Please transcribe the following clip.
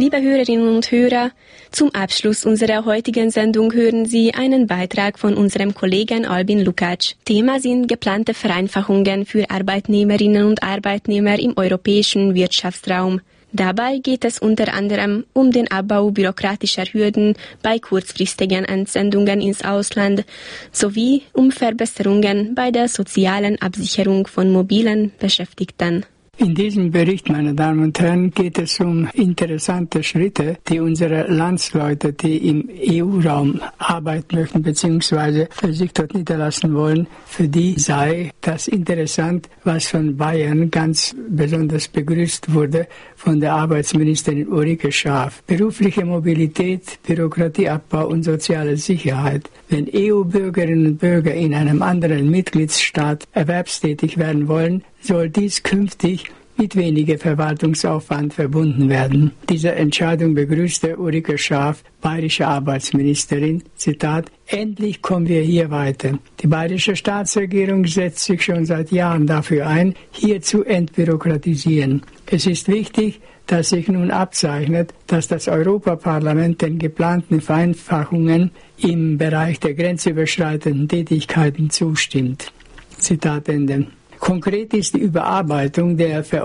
Liebe Hörerinnen und Hörer, zum Abschluss unserer heutigen Sendung hören Sie einen Beitrag von unserem Kollegen Albin Lukács. Thema sind geplante Vereinfachungen für Arbeitnehmerinnen und Arbeitnehmer im europäischen Wirtschaftsraum. Dabei geht es unter anderem um den Abbau bürokratischer Hürden bei kurzfristigen Entsendungen ins Ausland sowie um Verbesserungen bei der sozialen Absicherung von mobilen Beschäftigten. In diesem Bericht, meine Damen und Herren, geht es um interessante Schritte, die unsere Landsleute, die im EU-Raum arbeiten möchten bzw. sich dort niederlassen wollen, für die sei das interessant, was von Bayern ganz besonders begrüßt wurde von der Arbeitsministerin Ulrike Schaaf. Berufliche Mobilität, Bürokratieabbau und soziale Sicherheit. Wenn EU-Bürgerinnen und Bürger in einem anderen Mitgliedsstaat erwerbstätig werden wollen, soll dies künftig mit weniger Verwaltungsaufwand verbunden werden. Diese Entscheidung begrüßte Ulrike Schaaf, bayerische Arbeitsministerin. Zitat: Endlich kommen wir hier weiter. Die bayerische Staatsregierung setzt sich schon seit Jahren dafür ein, hier zu entbürokratisieren. Es ist wichtig, dass sich nun abzeichnet, dass das Europaparlament den geplanten Vereinfachungen im Bereich der grenzüberschreitenden Tätigkeiten zustimmt. Zitat Ende. Konkret ist die Überarbeitung der